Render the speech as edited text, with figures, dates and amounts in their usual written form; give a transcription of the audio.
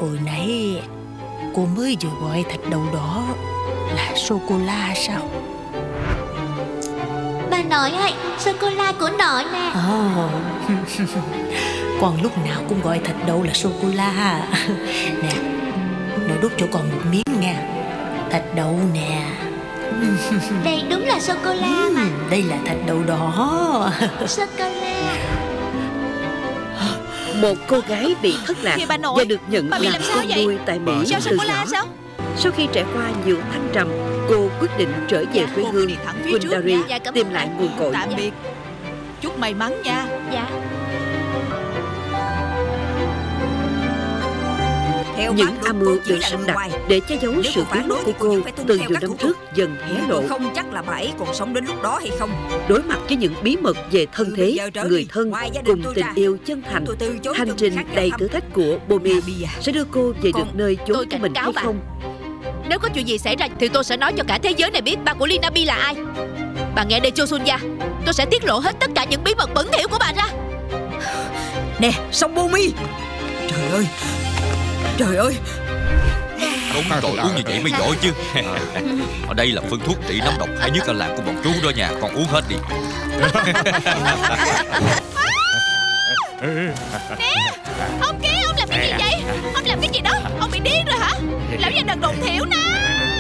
Hồi nãy cô mới vừa gọi thạch đậu đỏ là sô-cô-la sao? Bà nội ơi, sô-cô-la của nội nè. Con lúc nào cũng gọi thạch đậu là sô-cô-la. Nè, nội đút cho con một miếng nha. Thạch đậu nè. Đây đúng là sô-cô-la mà. Đây là thạch đậu đỏ. Sô-cô-la. Một cô gái bị thất lạc và được nhận làm con nuôi tại Mỹ từ nhỏ. Sau khi trải qua nhiều thăng trầm, cô quyết định trở về quê hương Gundari tìm lại nguồn cội. Tạm biệt. Chúc may mắn nha. Dạ. Những âm mưu được sắp đặt để che giấu sự biến mất của cô từ nhiều năm trước dần hé lộ. Không chắc là bà ấy còn sống đến lúc đó hay không. Đối mặt với những bí mật về thân thế, người thân cùng tình yêu chân thành, hành trình đầy thử thách của Bomi sẽ đưa cô về được nơi chốn của mình hay không? Nếu có chuyện gì xảy ra thì tôi sẽ nói cho cả thế giới này biết ba của Linabi là ai. Bà nghe đây Chosunya, tôi sẽ tiết lộ hết tất cả những bí mật bẩn thỉu của bà ra. Nè, sông Bomi. Trời ơi. Trời ơi. Đúng rồi, uống như vậy mới giỏi chứ. Ở đây là phương thuốc trị nấm độc hay nhất ở làng của bọn chú đó nha. Con uống hết đi. Nè, ông kia, ông làm cái gì vậy? Ông làm cái gì đó? Ông bị điên rồi hả? Lão già đần đồn thiểu na.